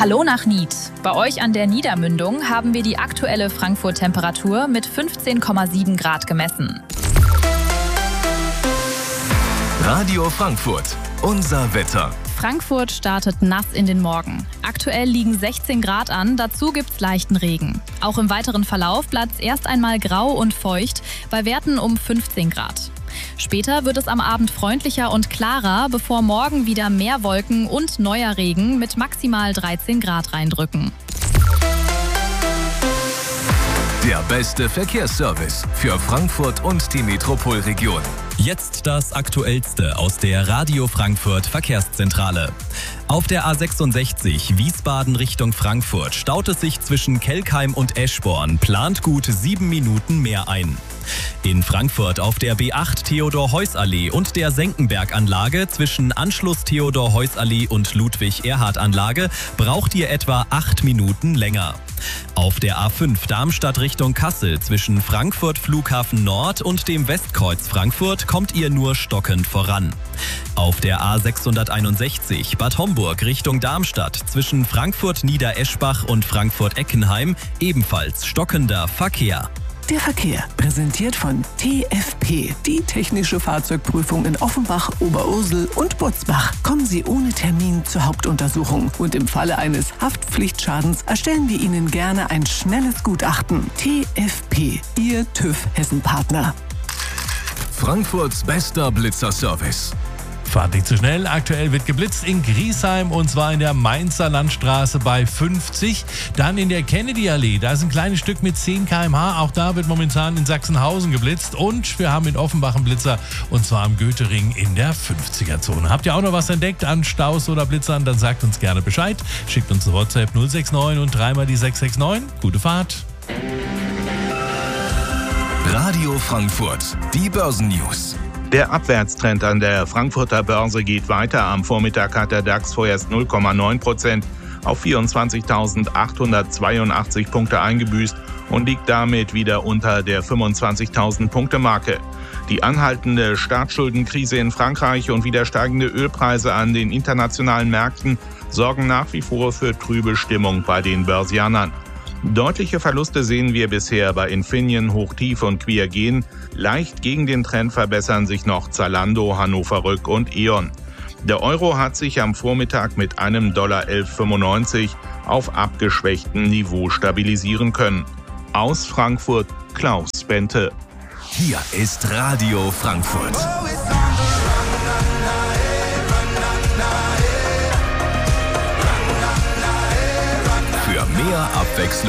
Hallo nach Nied. Bei euch an der Niedermündung haben wir die aktuelle Frankfurt-Temperatur mit 15,7 Grad gemessen. Radio Frankfurt, unser Wetter. Frankfurt startet nass in den Morgen. Aktuell liegen 16 Grad an, dazu gibt's leichten Regen. Auch im weiteren Verlauf bleibt es erst einmal grau und feucht, bei Werten um 15 Grad. Später wird es am Abend freundlicher und klarer, bevor morgen wieder mehr Wolken und neuer Regen mit maximal 13 Grad reindrücken. Der beste Verkehrsservice für Frankfurt und die Metropolregion. Jetzt das Aktuellste aus der Radio Frankfurt Verkehrszentrale. Auf der A66 Wiesbaden Richtung Frankfurt staut es sich zwischen Kelkheim und Eschborn, plant gut 7 Minuten mehr ein. In Frankfurt auf der B8 Theodor-Heuss-Allee und der Senckenberg-Anlage zwischen Anschluss Theodor-Heuss-Allee und Ludwig-Erhard-Anlage braucht ihr etwa 8 Minuten länger. Auf der A5 Darmstadt Richtung Kassel zwischen Frankfurt Flughafen Nord und dem Westkreuz Frankfurt kommt ihr nur stockend voran. Auf der A661 Bad Homburg Richtung Darmstadt zwischen Frankfurt Niedereschbach und Frankfurt Eckenheim ebenfalls stockender Verkehr. Der Verkehr, präsentiert von TFP, die technische Fahrzeugprüfung in Offenbach, Oberursel und Butzbach. Kommen Sie ohne Termin zur Hauptuntersuchung und im Falle eines Haftpflichtschadens erstellen wir Ihnen gerne ein schnelles Gutachten. TFP, Ihr TÜV-Hessen-Partner. Frankfurts bester Blitzerservice. Fahrt nicht zu schnell. Aktuell wird geblitzt in Griesheim und zwar in der Mainzer Landstraße bei 50. Dann in der Kennedy-Allee, da ist ein kleines Stück mit 10 km/h. Auch da wird momentan in Sachsenhausen geblitzt. Und wir haben in Offenbach einen Blitzer und zwar am Goethering in der 50er-Zone. Habt ihr auch noch was entdeckt an Staus oder Blitzern? Dann sagt uns gerne Bescheid. Schickt uns eine WhatsApp 069 und dreimal die 669. Gute Fahrt. Radio Frankfurt, die Börsennews. Der Abwärtstrend an der Frankfurter Börse geht weiter. Am Vormittag hat der DAX vorerst 0,9% auf 24.882 Punkte eingebüßt und liegt damit wieder unter der 25.000 Punkte Marke. Die anhaltende Staatsschuldenkrise in Frankreich und wieder steigende Ölpreise an den internationalen Märkten sorgen nach wie vor für trübe Stimmung bei den Börsianern. Deutliche Verluste sehen wir bisher bei Infineon, Hochtief und Quiagen. Leicht gegen den Trend verbessern sich noch Zalando, Hannover Rück und E.ON. Der Euro hat sich am Vormittag mit einem $11,95 auf abgeschwächtem Niveau stabilisieren können. Aus Frankfurt, Klaus Bente. Hier ist Radio Frankfurt. Für mehr Abwechslung